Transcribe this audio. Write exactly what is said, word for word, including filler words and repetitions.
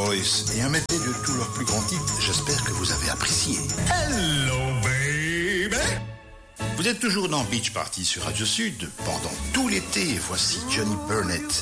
Boys et un medley de tous leurs plus grands titres. J'espère que vous avez apprécié. Hello baby! Vous êtes toujours dans Beach Party sur Radio Sud pendant tout l'été. Voici Johnny Burnett